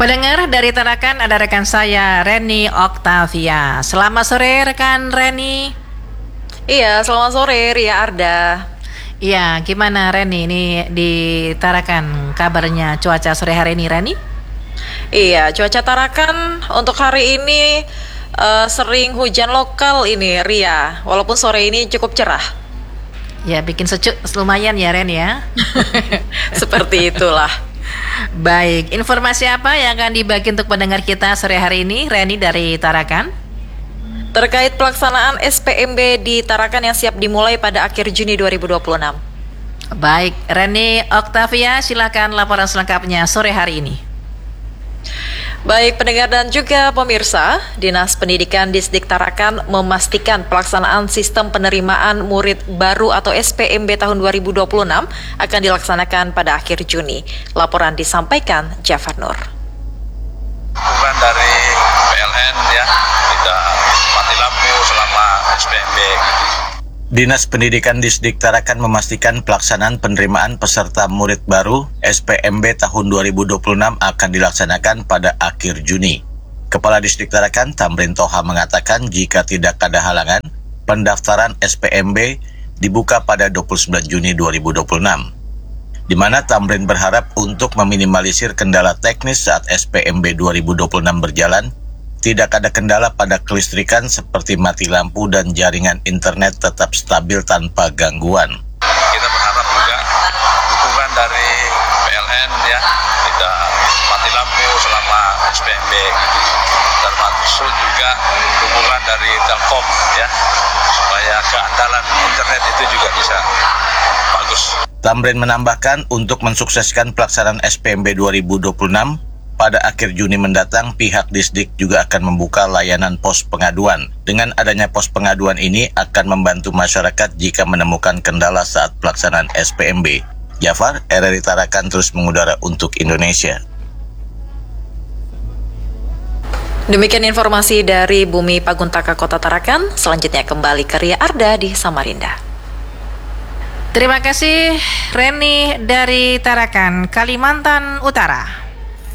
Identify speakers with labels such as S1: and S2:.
S1: Pendengar dari Tarakan, ada rekan saya Reni Oktavia. Selamat sore rekan Reni.
S2: Iya, selamat sore Ria Arda.
S1: Iya, gimana Reni ini di Tarakan kabarnya cuaca sore hari ini Reni?
S2: Iya, cuaca Tarakan untuk hari ini sering hujan lokal ini Ria. Walaupun sore ini cukup cerah.
S1: Ya, bikin sejuk lumayan ya Reni ya.
S2: Seperti itulah.
S1: Baik, informasi apa yang akan dibagi untuk pendengar kita sore hari ini Reni dari Tarakan?
S2: Terkait pelaksanaan SPMB di Tarakan yang siap dimulai pada akhir Juni 2026.
S1: Baik, Reni Oktavia, silakan laporan selengkapnya sore hari ini.
S2: Baik pendengar dan juga pemirsa, Dinas Pendidikan Distrik Tarakan memastikan pelaksanaan sistem penerimaan murid baru atau SPMB tahun 2026 akan dilaksanakan pada akhir Juni. Laporan disampaikan Jafar Nur.
S3: Bukan dari PLN ya, tidak mati lampu selama SPMB. Dinas Pendidikan Distrik Tarakan memastikan pelaksanaan penerimaan peserta murid baru SPMB tahun 2026 akan dilaksanakan pada akhir Juni. Kepala Distrik Tarakan, Tamrin Toha, mengatakan jika tidak ada halangan, pendaftaran SPMB dibuka pada 29 Juni 2026. Di mana Tamrin berharap untuk meminimalisir kendala teknis saat SPMB 2026 berjalan, tidak ada kendala pada kelistrikan seperti mati lampu dan jaringan internet tetap stabil tanpa gangguan. Kita berharap juga dukungan dari PLN ya, tidak mati lampu selama SPMB. Termasuk juga dukungan dari Telkom ya, supaya keandalan internet itu juga bisa bagus. Tamrin menambahkan untuk mensukseskan pelaksanaan SPMB 2026, pada akhir Juni mendatang, pihak distrik juga akan membuka layanan pos pengaduan. Dengan adanya pos pengaduan ini akan membantu masyarakat jika menemukan kendala saat pelaksanaan SPMB. Jafar, RRI Tarakan terus mengudara untuk Indonesia.
S2: Demikian informasi dari Bumi Paguntaka Kota Tarakan. Selanjutnya kembali ke Ria Arda di Samarinda.
S1: Terima kasih Reni dari Tarakan, Kalimantan Utara.